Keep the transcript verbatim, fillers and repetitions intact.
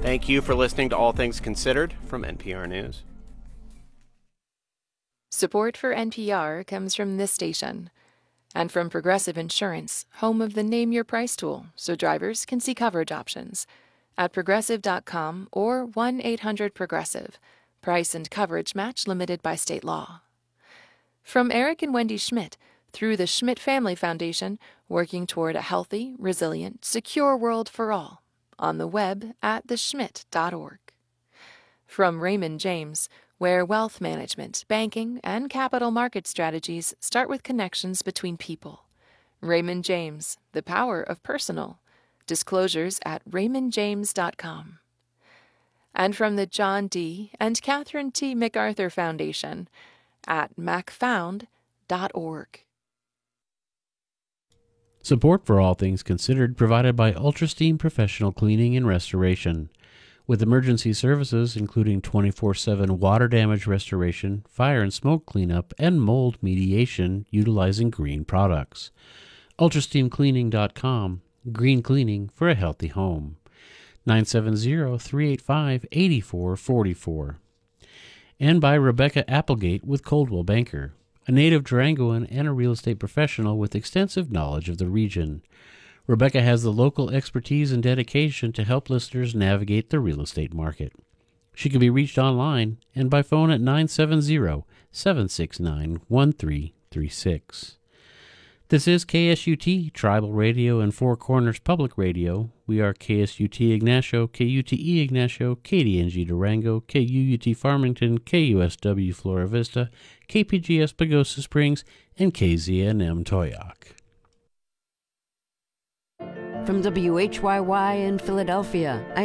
Thank you for listening to All Things Considered from N P R News. Support for N P R comes from this station and from Progressive Insurance, home of the Name Your Price tool, so drivers can see coverage options at progressive dot com or one eight hundred progressive. Price and coverage match limited by state law. From Eric and Wendy Schmidt, through the Schmidt Family Foundation, working toward a healthy, resilient, secure world for all. On the web at the schmidt dot org. From Raymond James, where wealth management, banking, and capital market strategies start with connections between people. Raymond James, the power of personal. Disclosures at raymond james dot com. And from the John D. and Catherine T. MacArthur Foundation at mac found dot org. Support for All Things Considered provided by UltraSteam Professional Cleaning and Restoration, with emergency services including twenty-four seven water damage restoration, fire and smoke cleanup, and mold mediation utilizing green products. ultra steam cleaning dot com, green cleaning for a healthy home. nine seven zero, three eight five, eight four four four. And by Rebecca Applegate with Coldwell Banker, a native Durangoan and a real estate professional with extensive knowledge of the region. Rebecca has the local expertise and dedication to help listeners navigate the real estate market. She can be reached online and by phone at nine seven zero, seven six nine, one three three six. This is K S U T, Tribal Radio and Four Corners Public Radio. We are K S U T Ignacio, K U T E Ignacio, K D N G Durango, K U U T Farmington, K U S W Flora Vista, K P G S Pagosa Springs, and K Z N M Toyoak. From W H Y Y in Philadelphia,